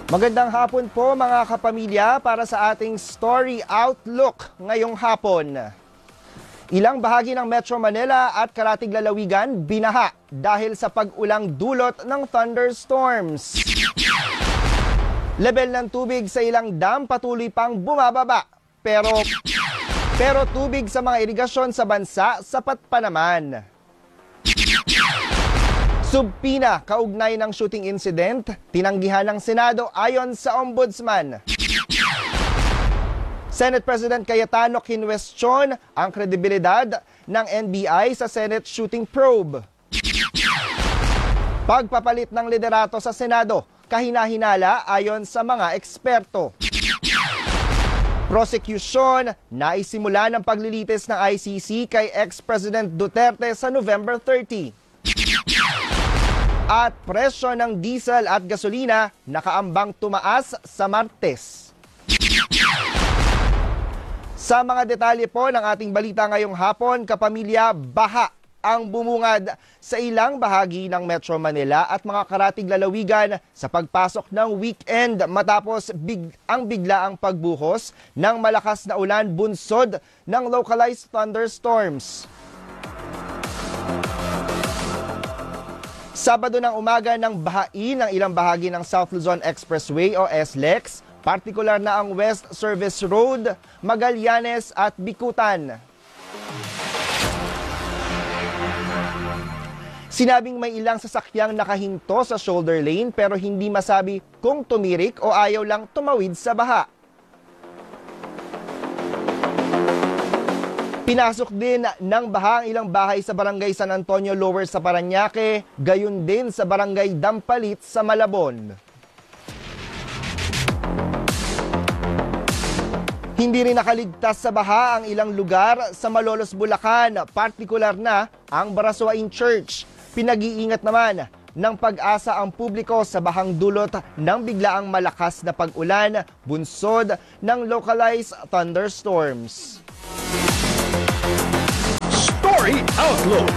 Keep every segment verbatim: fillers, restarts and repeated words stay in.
Magandang hapon po mga kapamilya para sa ating Story Outlook ngayong hapon. Ilang bahagi ng Metro Manila at karatig lalawigan binaha dahil sa pag-ulang dulot ng thunderstorms. Level ng tubig sa ilang dam patuloy pang bumababa pero, pero tubig sa mga irigasyon sa bansa sapat pa naman. Subpina kaugnay ng shooting incident, tinanggihan ng Senado ayon sa Ombudsman. Senate President Cayetano kinwestiyon ang kredibilidad ng N B I sa Senate shooting probe. Pagpapalit ng liderato sa Senado, kahina-hinala ayon sa mga eksperto. Prosecution, naisimula ng paglilitis ng I C C kay ex-President Duterte sa November thirtieth. At presyo ng diesel at gasolina nakaambang tumaas sa Martes. Sa mga detalye po ng ating balita ngayong hapon, kapamilya, baha ang bumungad sa ilang bahagi ng Metro Manila at mga karatig lalawigan sa pagpasok ng weekend matapos big, ang biglaang pagbuhos ng malakas na ulan bunsod ng localized thunderstorms. Sabado ng umaga ng bahain ng ilang bahagi ng South Luzon Expressway o S L E X, partikular na ang West Service Road, Magallanes at Bikutan. Sinabing may ilang sasakyang nakahinto sa shoulder lane pero hindi masabi kung tumirik o ayaw lang tumawid sa baha. Pinasok din ng baha ang ilang bahay sa Barangay San Antonio Lower sa Parañaque, gayon din sa Barangay Dampalit sa Malabon. Hindi rin nakaligtas sa baha ang ilang lugar sa Malolos, Bulacan, partikular na ang Barasuain Church. Pinag-iingat naman ng Pag-asa ang publiko sa bahang dulot ng biglaang malakas na pag-ulan, bunsod ng localized thunderstorms. Story Outlook.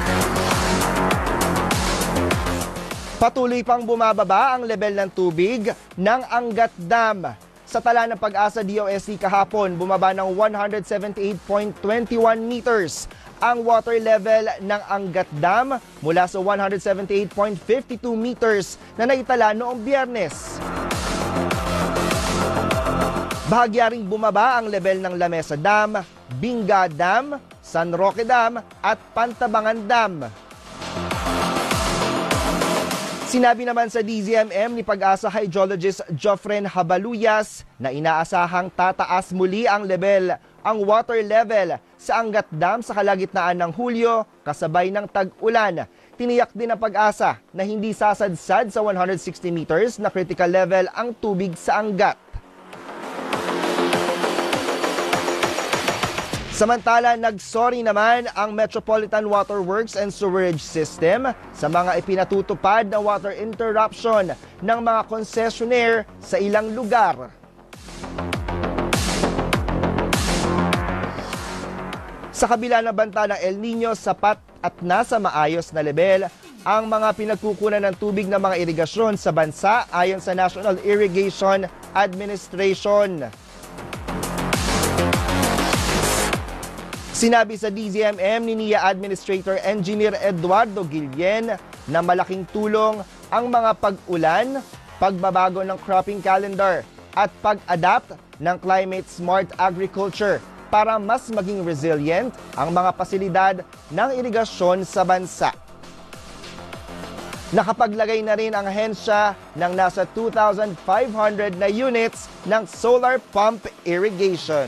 Patuloy pang bumababa ang level ng tubig ng Angat Dam. Sa tala ng Pag-asa D O S T kahapon, bumaba ng one hundred seventy-eight point two one meters ang water level ng Angat Dam mula sa one hundred seventy-eight point five two meters na naitala noong Biyernes. Bahagyaring bumaba ang level ng Lamesa Dam, Binga Dam, San Roque Dam at Pantabangan Dam. Sinabi naman sa D Z M M ni Pag-asa hydrologist Jofren Habaluyas na inaasahang tataas muli ang level, ang water level sa Angat Dam sa kalagitnaan ng Hulyo kasabay ng tag-ulan. Tiniyak din ng Pag-asa na hindi sasadsad sa one hundred sixty meters na critical level ang tubig sa Angat. Samantala, nagsorry naman ang Metropolitan Water Works and Sewerage System sa mga ipinatutupad na water interruption ng mga concessionaire sa ilang lugar. Sa kabila ng banta ng El Nino, sapat at nasa maayos na level ang mga pinagkukunan ng tubig ng mga irigasyon sa bansa ayon sa National Irrigation Administration. Sinabi sa D Z M M ni N I A Administrator Engineer Eduardo Guillen na malaking tulong ang mga pag-ulan, pagbabago ng cropping calendar at pag-adapt ng climate-smart agriculture para mas maging resilient ang mga pasilidad ng irigasyon sa bansa. Nakapaglagay na rin ang ahensya ng nasa two thousand five hundred na units ng solar pump irrigation.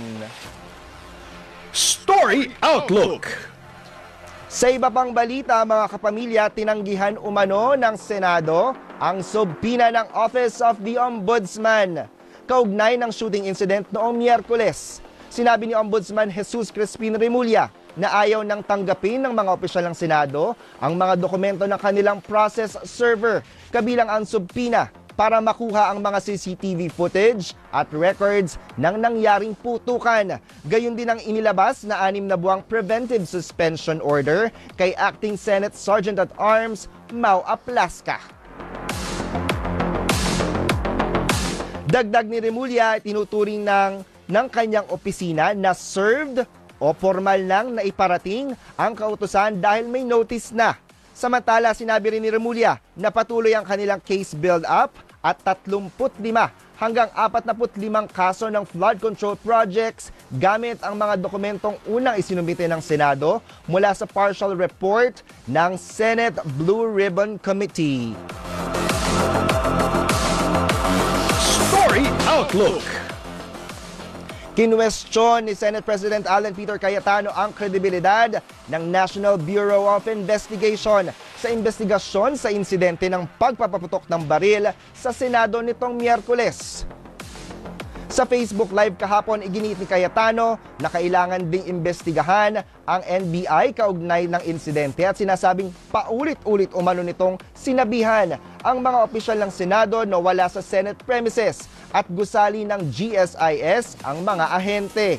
Story Outlook. Sa iba pang balita, mga kapamilya, tinanggihan umano ng Senado ang subpina ng Office of the Ombudsman kaugnay ng shooting incident noong Miyerkules. Sinabi ni Ombudsman Jesus Crispin Remulla na ayaw nang tanggapin ng mga opisyal ng Senado ang mga dokumento ng kanilang process server, kabilang ang subpina para makuha ang mga C C T V footage at records ng nangyaring putukan. Gayon din ang inilabas na anim na buwang preventive suspension order kay Acting Senate Sergeant at Arms Mau Aplasca. Dagdag ni Remulla, tinuturing ng, ng kanyang opisina na served o formal nang naiparating ang kautusan dahil may notice na. Samantala, sinabi rin ni Remulla na patuloy ang kanilang case build-up at tatlumpu't lima hanggang apat na put limang kaso ng flood control projects gamit ang mga dokumentong unang isinumite ng Senado mula sa partial report ng Senate Blue Ribbon Committee. Story Outlook. Kinwestiyon ni Senate President Alan Peter Cayetano ang kredibilidad ng National Bureau of Investigation sa investigasyon sa insidente ng pagpapaputok ng baril sa Senado nitong Miyerkules. Sa Facebook Live kahapon, iginit ni Cayetano na kailangan ding imbestigahan ang N B I kaugnay ng insidente at sinasabing paulit-ulit umano nitong sinabihan ang mga opisyal ng Senado na wala sa Senate premises at gusali ng G S I S ang mga ahente.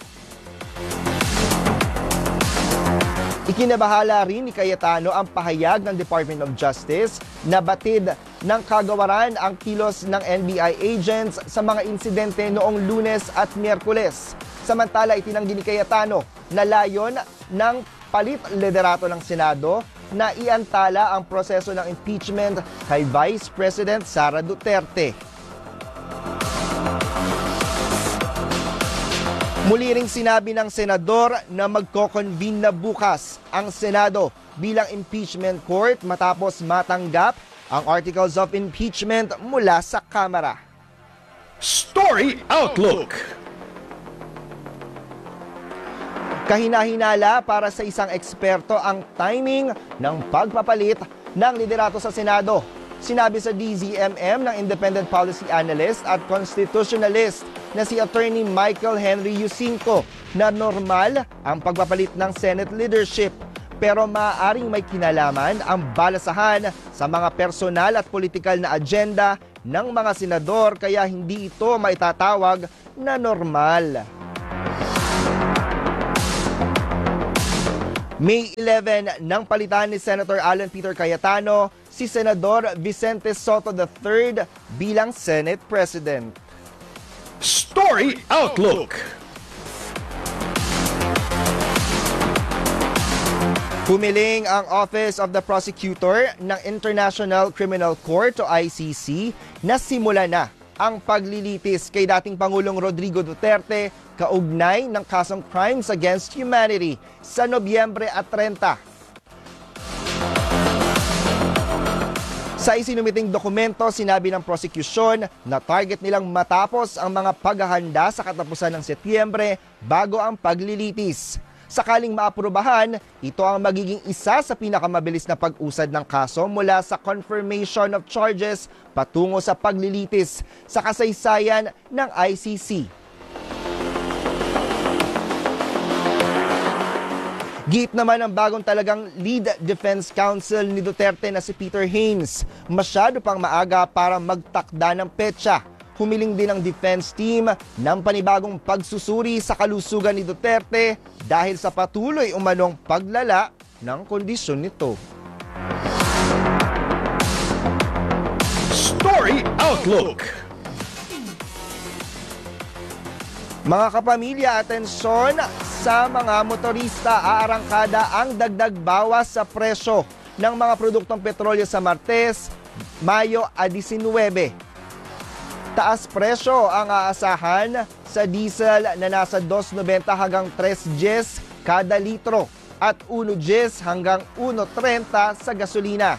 Ikinabahala rin ni Cayetano ang pahayag ng Department of Justice na batid ng kagawaran ang kilos ng N B I agents sa mga insidente noong Lunes at Miyerkules. Samantala, itinanggi ni Cayetano na layon ng palit liderato ng Senado na iantala ang proseso ng impeachment kay Vice President Sara Duterte. Muli ring sinabi ng senador na magko-convene na bukas ang Senado bilang impeachment court matapos matanggap ang articles of impeachment mula sa Kamara. Story Outlook. Kahinahinala para sa isang eksperto ang timing ng pagpapalit ng liderato sa Senado. Sinabi sa D Z M M ng Independent Policy Analyst at Constitutionalist na si Attorney Michael Henry Yusinko na normal ang pagpapalit ng Senate leadership pero maaaring may kinalaman ang balasahan sa mga personal at politikal na agenda ng mga senador kaya hindi ito maitatawag na normal. May eleventh nang palitan ni Senator Alan Peter Cayetano si Senador Vicente Soto the third bilang Senate President. Story Outlook. Humiling ang Office of the Prosecutor ng International Criminal Court o I C C na simula na ang paglilitis kay dating Pangulong Rodrigo Duterte kaugnay ng kasong Crimes Against Humanity sa Nobyembre at thirty. Sa isinumiting dokumento, sinabi ng prosecution na target nilang matapos ang mga paghahanda sa katapusan ng Setyembre bago ang paglilitis. Sakaling maaprubahan, ito ang magiging isa sa pinakamabilis na pag-usad ng kaso mula sa confirmation of charges patungo sa paglilitis sa kasaysayan ng I C C. Giit naman ang bagong talagang lead defense counsel ni Duterte na si Peter Haynes. Masyado pang maaga para magtakda ng petsa. Humiling din ang defense team ng panibagong pagsusuri sa kalusugan ni Duterte dahil sa patuloy umanong paglala ng kondisyon nito. Story Outlook. Mga kapamilya, atensyon sa mga motorista, aarangkada ang dagdag bawas sa presyo ng mga produktong petrolyo sa Martes, Mayo nineteen. Taas presyo ang aasahan sa diesel na nasa two ninety hanggang three diyes kada litro at one diyes hanggang one thirty sa gasolina.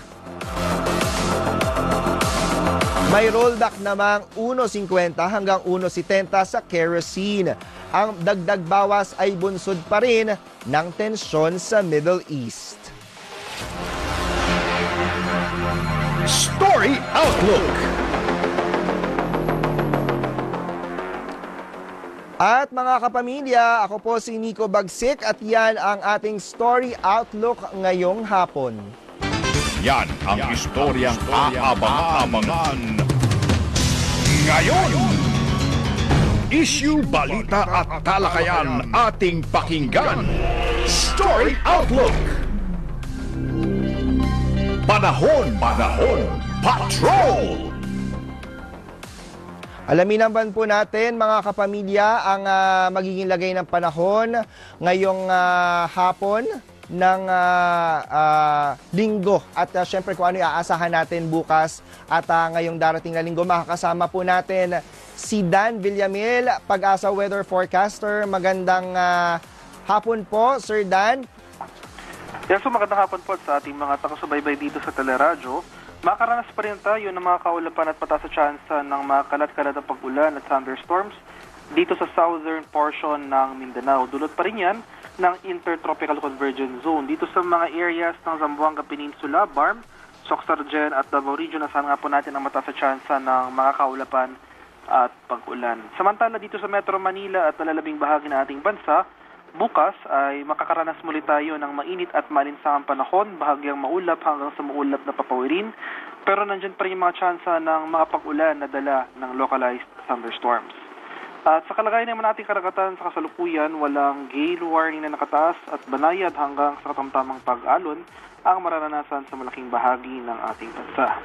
May rollback namang one fifty hanggang one seventy sa kerosene. Ang dagdag bawas ay bunsod pa rin ng tensyon sa Middle East. Story Outlook. At mga kapamilya, ako po si Nico Bagsik at yan ang ating Story Outlook ngayong hapon. Yan ang istoryang aabang-abangan ngayon. Issue, balita at talakayan ating pakinggan. Story Outlook. Panahon, panahon, patrol. Alamin naman po natin mga kapamilya ang uh, magiging lagay ng panahon ngayong uh, hapon ng uh, uh, linggo at uh, syempre kung ano iaasahan natin bukas at uh, ngayong darating na linggo. Makakasama po natin si Dan Villamil, Pag-asa Weather Forecaster. Magandang uh, hapon po, Sir Dan. Yes, so magandang hapon po sa ating mga takasubaybay dito sa Teleradyo. Makaranas pa rin tayo ng mga kaulapan at pataas sa tsansa ng mga kalat-kalat na pag-ulan at thunderstorms dito sa southern portion ng Mindanao. Dulot pa rin yan ng Intertropical Convergence Zone. Dito sa mga areas ng Zamboanga Peninsula, Barm, Soxargen at Davao Region, nasahan nga po natin ang mataas sa tsansa ng mga kaulapan at pag-ulan. Samantala dito sa Metro Manila at nalalabing bahagi ng ating bansa, bukas ay makakaranas muli tayo ng mainit at malinsangang panahon, bahagyang maulap hanggang sa maulap na papawirin. Pero nandyan pa rin yung mga tsansa ng mga pag-ulan na dala ng localized thunderstorms. At sa kalagayan naman nating karagatan sa kasalukuyan, walang gale warning na nakataas at banayad hanggang sa katamtamang pag-alon ang mararanasan sa malaking bahagi ng ating bansa.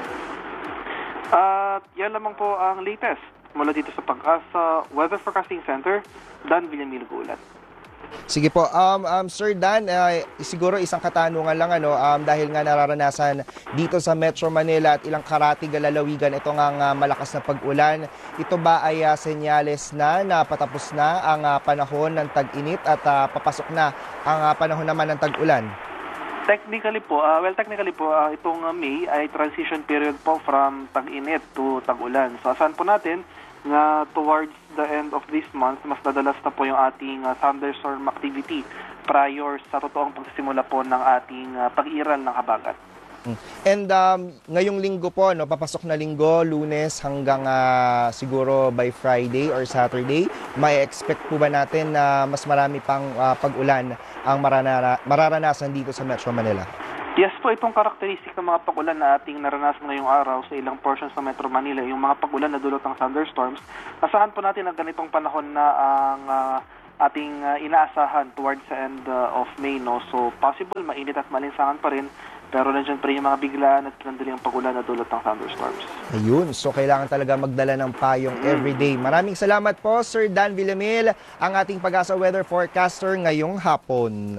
At yan lamang po ang latest mula dito sa Pag-asa Weather Forecasting Center, Dan Villamil Gulat. Sige po, um, um, Sir Dan, uh, siguro isang katanungan lang ano, um, dahil nga nararanasan dito sa Metro Manila at ilang karatig lalawigan ito nga uh, malakas na pag-ulan. Ito ba ay uh, senyales na na patapos na ang uh, panahon ng tag-init at uh, papasok na ang uh, panahon naman ng tag-ulan? Technically po, uh, well technically po, uh, itong uh, May ay transition period po from tag-init to tag-ulan. So asahan po natin na towards the end of this month, mas dadalas na po yung ating uh, thunderstorm activity prior sa totoong pagsisimula po ng ating uh, pag-iral ng habagat. And um, ngayong linggo po, no, papasok na linggo, Lunes hanggang uh, siguro by Friday or Saturday, may expect po ba natin na mas marami pang uh, pag-ulan ang marana- mararanasan dito sa Metro Manila? Yes po, itong karakteristik ng mga pag-ulan na ating naranasan ngayong araw sa ilang portions ng Metro Manila, yung mga pag-ulan na dulot ng thunderstorms, asahan po natin na ganitong panahon na ang uh, ating uh, inaasahan towards the end uh, of May. No? So possible, mainit at malinsangan pa rin, pero nandiyan pa rin yung mga biglaan at pinandaling pag-ulan na dulot ng thunderstorms. Ayun, so kailangan talaga magdala ng payong everyday. Maraming salamat po, Sir Dan Villamil, ang ating Pag-asa Weather Forecaster ngayong hapon.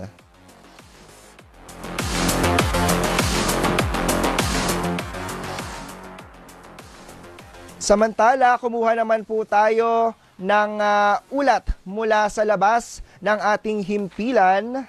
Samantala, kumuha naman po tayo ng uh, ulat mula sa labas ng ating himpilan.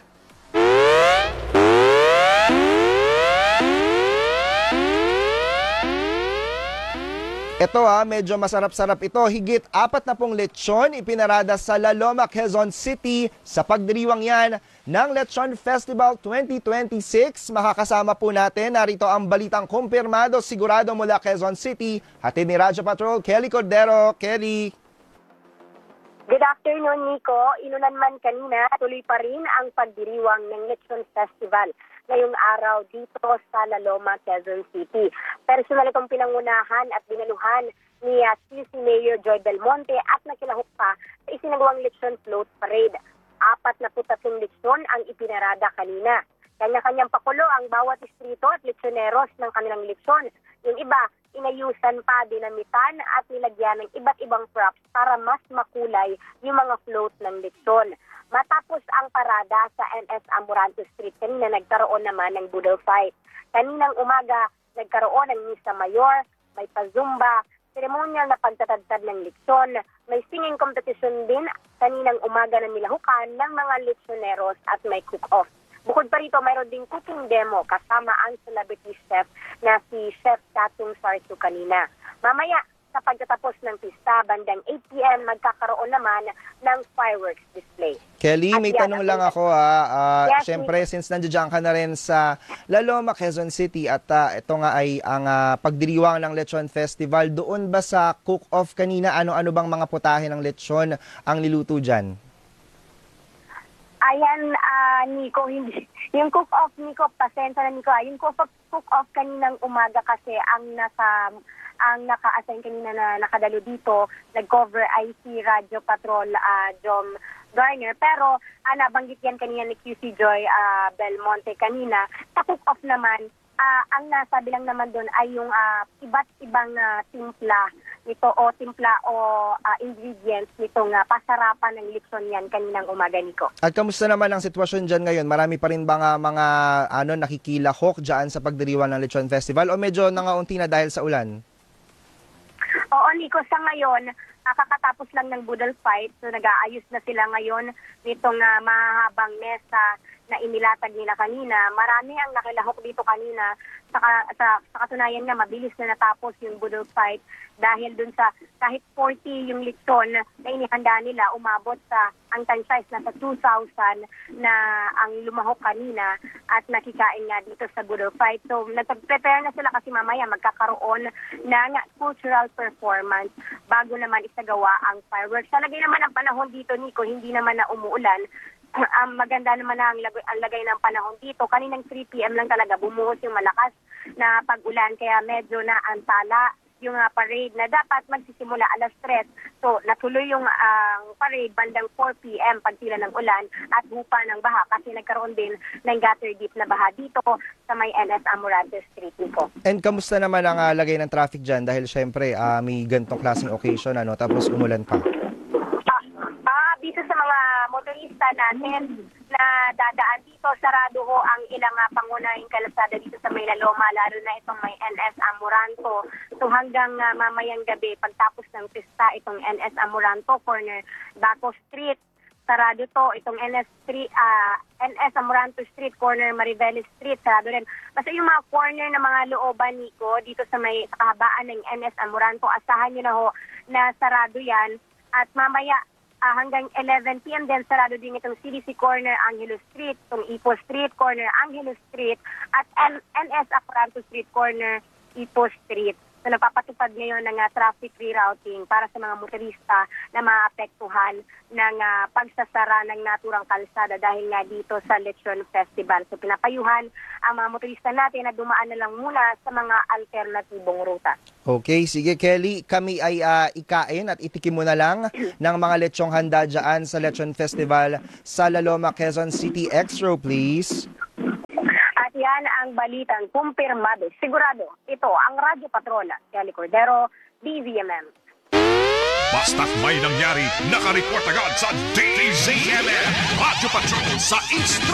Ito ha, medyo masarap-sarap ito. Higit apat na pong lechon ipinarada sa La Loma, Quezon City sa pagdiriwang yan ng Lechon Festival twenty twenty-six. Makakasama po natin, narito ang balitang kumpirmado sigurado mula Quezon City. Hatid ni Radyo Patrol, Kelly Cordero. Kelly. Good afternoon, Nico. Inulan man kanina, tuloy pa rin ang pagdiriwang ng Lechon Festival ngayong araw dito sa La Loma, Quezon City. Personal itong pinangunahan at dinaluhan ni uh, C C Mayor Joy Belmonte at nakilahok pa sa isinagawang Lechon Float Parade. Apat na putatlong lechon ang ipinarada kanina. Kanya-kanyang pakulo ang bawat distrito at lechoneros ng kanilang lechon. Yung iba, inayusan pa, dinamitan at nilagyan ng iba't ibang props para mas makulay yung mga float ng lechon. Matapos ang parada sa M S Amoranto Street, kanina nagkaroon naman ng Boodle Fight. Kaninang umaga, nagkaroon ng Misa Mayor, may pazumba, seremonyal na pagtatadtad ng lechon, may singing competition din kaninang umaga na nilahukan ng mga lechoneros at may cook-off. Bukod pa rito, mayroon ding cooking demo kasama ang celebrity chef na si Chef Tatung Sarsu kanina. Mamaya, sa pagtatapos ng pista, bandang eight p m magkakaroon naman ng fireworks display. Kelly, may yan, tanong lang ako ha. Uh, Yes, Siyempre, since nandiyan ka na rin sa La Loma, Quezon City at uh, ito nga ay ang uh, pagdiriwang ng Lechon Festival, doon ba sa cook-off kanina, ano-ano bang mga putahe ng lechon ang niluto dyan? Ayan, uh, Nico, hindi. Yung cook-off, Nico, pasensya na, Nico. Yung cook-off, cook-off kaninang umaga kasi ang nasa ang naka-assign kanina na nakadalo dito, nag-cover ay si Radyo Patrol uh, Jom Garner. Pero uh, nabanggit yan kanina ni Q C Joy uh, Belmonte kanina. Sa cook-off naman, uh, ang nasabi lang naman doon ay yung uh, iba't ibang uh, timpla nito o timpla o ah, ingredients nitong uh, pasarapan ng lechon yan kaninang umaga, Nico. At kamusta naman ang sitwasyon dyan ngayon? Marami pa rin ba nga mga ano, nakikilahok dyan sa pagdiriwang ng Lechon Festival o medyo nangaunti na dahil sa ulan? Oo, Nico, sa ngayon, ah, kakatapos lang ng Budol Fight, so nag-aayos na sila ngayon nitong uh, mahahabang mesa na inilatag nila kanina. Marami ang nakilahok dito kanina. Sa, sa, sa katunayan nga, mabilis na natapos yung Budol Fight dahil dun sa kahit forty yung lechon na inihanda nila, umabot sa ang tan-size na sa two thousand na ang lumahok kanina at nakikain nga dito sa Budol Fight. So, nag-prepare na sila kasi mamaya magkakaroon ng cultural performance bago naman isagawa ang fireworks. Sa lagay naman ng panahon dito, Nico, hindi naman na umuulan. Ang um, maganda naman ang lagay, ang lagay ng panahon dito. Kaninang three p.m. lang talaga bumuhos yung malakas na pag-ulan kaya medyo na antala yung uh, parade na dapat magsisimula alas tres. So natuloy yung uh, parade bandang four p.m. pag sila ng ulan at hupa ng baha kasi nagkaroon din ng gutter deep na baha dito sa may N S Amorante Street, Nico. And kamusta naman ang uh, lagay ng traffic dyan? Dahil syempre uh, may gantong klaseng occasion ano, tapos umulan pa. Dito sa mga motorista natin na dadaan dito, sarado ho ang ilang uh, pangunahing kalsada dito sa Maylaloma, lalo na itong may N S Amoranto. So hanggang uh, mamayang gabi, pagtapos ng pista, itong N S Amoranto, corner Baco Street, sarado to. Itong N S Street, uh, N S Amoranto Street, corner Mariveles Street, sarado rin. Basta yung mga corner na mga looban, Nico, dito sa may sa kahabaan ng N S Amoranto, asahan nyo na ho na sarado yan. At mamaya, Uh, hanggang eleven p.m. din, sarado din itong C D C Corner, Angelo Street, itong Ipo Street, Corner, Angelo Street, at N S Aparanto Street, Corner, Ipo Street. So napapatupad ngayon ng uh, traffic rerouting para sa mga motorista na maapektuhan ng uh, pagsasara ng naturang kalsada dahil nga dito sa Lechon Festival. So pinapayuhan ang mga motorista natin na dumaan na lang muna sa mga alternatibong ruta. Okay, sige Kelly, kami ay uh, ikain at itikim mo na lang ng mga lechong handa dyan sa Lechon Festival sa La Loma, Quezon City. Extra, please. At yan ang balitang kumpirmado. Sigurado, ito ang Radyo Patrola, Kelly Cordero, D Z M M. Basta't may nangyari, nakareport agad sa D Z M M Radyo Patrol sa Insta.